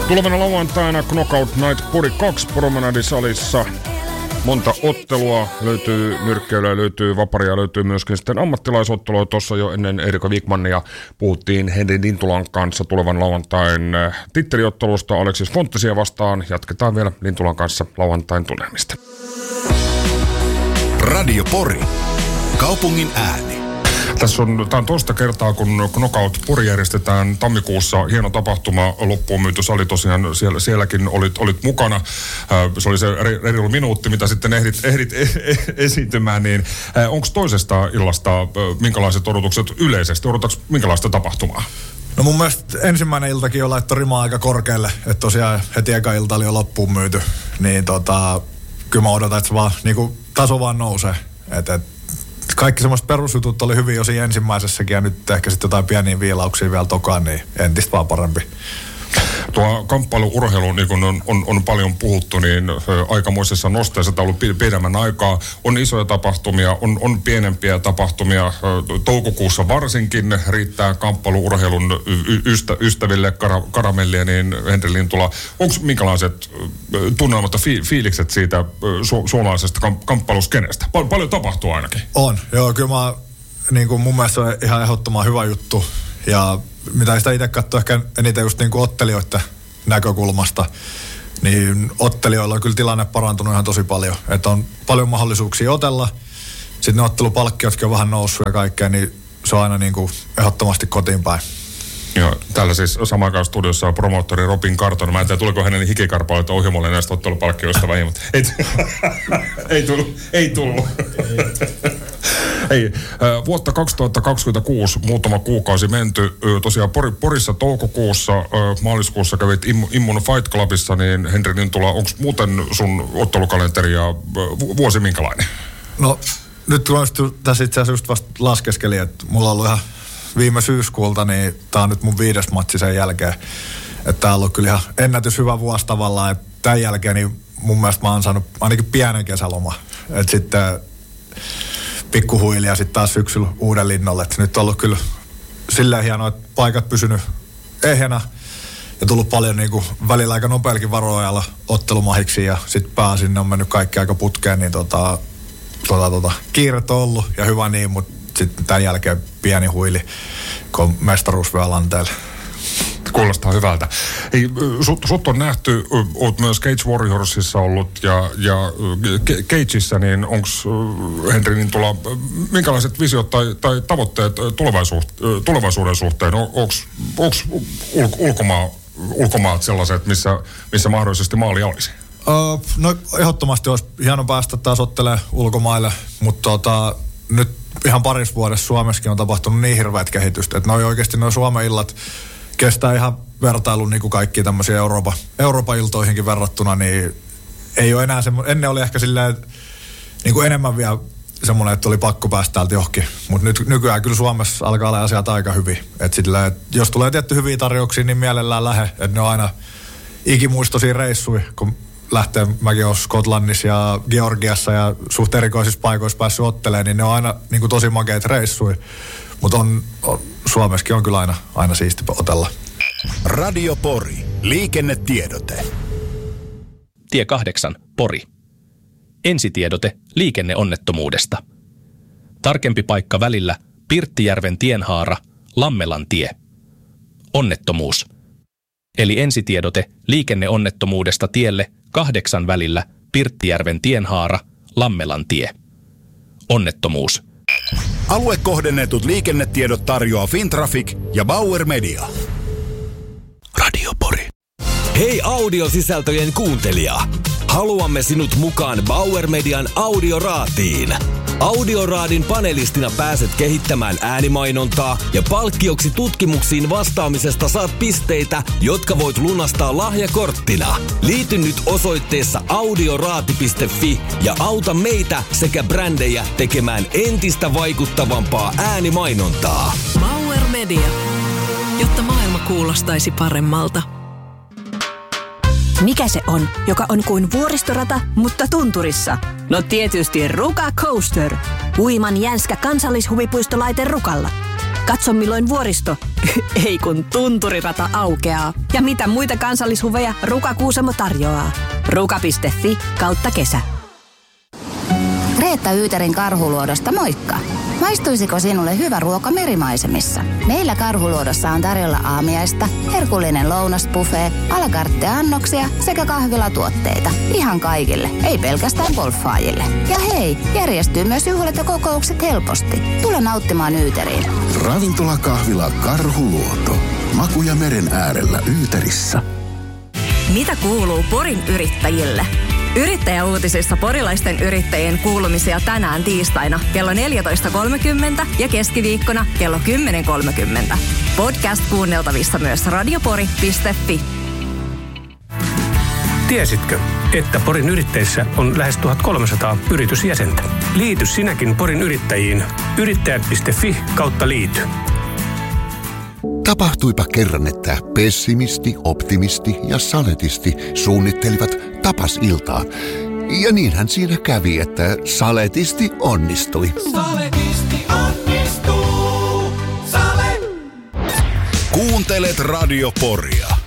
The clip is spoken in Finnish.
Tulevana lauantaina Knockout Night Pori 2 Promenade-salissa. Monta ottelua, löytyy nyrkkeilyä, löytyy vaparia, löytyy myöskin sitten ammattilaisottelua. Tuossa jo ennen Erika Wigmania puhuttiin Henri Lintulan kanssa tulevan lauantain titteliottelusta Alexis Fontesia vastaan. Jatketaan vielä Lintulan kanssa lauantain tunnelmista. Radio Pori. Kaupungin ääni. Tämä on toista kertaa, kun Knockout Pori järjestetään tammikuussa. Hieno tapahtuma, loppuun myyty sali tosiaan, sielläkin olit mukana. Se oli se reilu minuutti, mitä sitten ehdit esiintymään. Niin, onko toisesta illasta minkälaiset odotukset yleisesti? Odotatko minkälaista tapahtumaa? No mun mielestä ensimmäinen iltakin jo laittoi rimaa aika korkealle. Että tosiaan heti eka ilta oli jo loppuun myyty. Niin kyllä mä odotan, että se vaan, niin taso vaan nousee. Kaikki semmoiset perusjutut oli hyvin jo siinä ensimmäisessäkin ja nyt ehkä sitten jotain pieniä viilauksia vielä tokaan, niin entistä vaan parempi. Tuo kamppailuurheilu, niin kuin on paljon puhuttu, niin aikamoisessa nosteessa tämä on ollut pidemmän aikaa. On isoja tapahtumia, on pienempiä tapahtumia. Toukokuussa varsinkin riittää kamppailuurheilun ystäville karamellia, niin Henri Lintula. Onko minkälaiset tunnelmat ja fiilikset siitä suomalaisesta kamppailuskenestä? Paljon tapahtuu ainakin. On, joo, kyllä niin kuin mun mielestä on ihan ehdottoman hyvä juttu ja mitä sitä itse katsoo ehkä eniten just niin kuin ottelijoiden näkökulmasta, niin ottelijoilla on kyllä tilanne parantunut ihan tosi paljon. Että on paljon mahdollisuuksia otella. Sitten ne ottelupalkkiotkin on vähän noussut ja kaikkea, niin se on aina niin kuin ehdottomasti kotiin päin. Joo, täällä siis samaan aikaan studiossa on promoottori Robin Carton. Mä en tiedä, tuliko hänen hikikarpaloita ohjelmalle näistä ottelupalkkioista vai mutta ei tullut. Hei, vuotta 2026 muutama kuukausi menty. Tosiaan Porissa toukokuussa, maaliskuussa kävit Immun Fight Clubissa, niin Henri Lintula, onko muuten sun ottelukalenteri ja vuosi minkälainen? No nyt kun tässä itse asiassa just vasta laskeskelin, että mulla on ollut ihan viime syyskuulta, niin tää on nyt mun 5. matsi sen jälkeen. Että tää on ollut kyllä ihan ennätys hyvä vuosi tavallaan, että tämän jälkeen niin mun mielestä mä oon saanut ainakin pienen kesäloma. Että sitten pikkuhuili ja sitten taas syksyllä uuden linnolle. Et nyt on ollut kyllä silleen hienoa, että paikat pysynyt ehjänä ja tullut paljon niin kuin välillä aika nopeallakin varoajalla ottelumahiksi ja sitten pääsin, on mennyt kaikki aika putkeen, niin kiiret on ollut ja hyvä niin, mutta sitten tämän jälkeen pieni huili, kun on mestaruus vielä lanteelle. Kuulostaa hyvältä. Hei, sut on nähty, oot myös Cage Warriorsissa ollut ja Cageissa, niin onko Henri Lintula, minkälaiset visiot tai tavoitteet tulevaisuuden suhteen? Onko ulkomaat sellaiset, missä mahdollisesti maali olisi? No ehdottomasti olisi hieno päästä taas ottelemaan ulkomaille, mutta nyt ihan parissa vuodessa Suomessakin on tapahtunut niin hirveät kehitystä, että oikeasti noi Suomen illat kestää ihan vertailun niin kuin kaikki tämmöisiä Euroopan iltoihinkin verrattuna, niin ei ole enää semmoinen, ennen oli ehkä silleen niin kuin enemmän vielä semmoinen, että oli pakko päästä täältä johonkin, mutta nykyään kyllä Suomessa alkaa olla asiat aika hyvin, että silleen, että jos tulee tietty hyviä tarjouksia, niin mielellään lähe, että ne on aina ikimuistoisia reissuja, kun lähtee, mäkin olen Skotlannissa ja Georgiassa ja suht erikoisissa paikoissa päässyt ottelemaan, niin ne on aina niin kuin tosi makeita reissuja. Mutta Suomessakin on kyllä aina siisti otella. Radio Pori. Liikennetiedote. Tie 8, Pori. Ensitiedote liikenneonnettomuudesta. Tarkempi paikka välillä Pirttijärven tienhaara, Lammelan tie. Onnettomuus. Eli ensitiedote liikenneonnettomuudesta tielle 8 välillä Pirttijärven tienhaara, Lammelan tie. Onnettomuus. Aluekohdennetut liikennetiedot tarjoaa Fintraffic ja Bauer Media. Radio Pori. Hei audiosisältöjen kuuntelija! Haluamme sinut mukaan Bauer Median Audioraatiin. Audioraadin panelistina pääset kehittämään äänimainontaa ja palkkioksi tutkimuksiin vastaamisesta saat pisteitä, jotka voit lunastaa lahjakorttina. Liity nyt osoitteessa audioraati.fi ja auta meitä sekä brändejä tekemään entistä vaikuttavampaa äänimainontaa. Bauer Media, jotta maailma kuulostaisi paremmalta. Mikä se on, joka on kuin vuoristorata, mutta tunturissa? No tietysti Ruka Coaster. Uiman jänskä kansallishuvipuistolaite Rukalla. Katso milloin vuoristo, ei kun tunturirata aukeaa. Ja mitä muita kansallishuveja Ruka Kuusamo tarjoaa. Ruka.fi/kesä. Reetta Yyterin Karhuluodosta moikka! Maistuisiko sinulle hyvä ruoka merimaisemissa? Meillä Karhuluodossa on tarjolla aamiaista, herkullinen lounasbuffet, à la carte annoksia sekä kahvilatuotteita. Ihan kaikille, ei pelkästään golfaajille. Ja hei, järjestyy myös juhlat ja kokoukset helposti. Tule nauttimaan Yyteriin. Ravintola kahvila Karhuluoto. Makuja meren äärellä Yyterissä. Mitä kuuluu Porin yrittäjille? Yrittäjäuutisissa porilaisten yrittäjien kuulumisia tänään tiistaina kello 14.30 ja keskiviikkona kello 10.30. Podcast kuunneltavissa myös radiopori.fi. Tiesitkö, että Porin yrittäjissä on lähes 1300 yritysjäsentä? Liity sinäkin Porin yrittäjiin yrittäjät.fi/liity. Tapahtuipa kerran, että pessimisti, optimisti ja saletisti suunnittelivat tapasiltaa. Ja niinhän siinä kävi, että saletisti onnistui. Saletisti onnistuu. Kuuntelet Radio Poria.